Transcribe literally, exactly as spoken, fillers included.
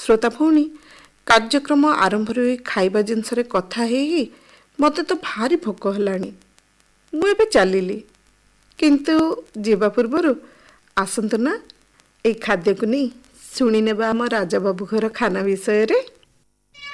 श्रोता भौणी कार्यक्रम आरंभ खाइबा जिनसरे कथा हेई मते तो भारी भोक हलानी मु एबे चलिली किंतु जीवा पूर्वर आसंतु ना ए खाद्य को नहीं शुणी नेबा आम राजा बाबू घर खाना विषय रे।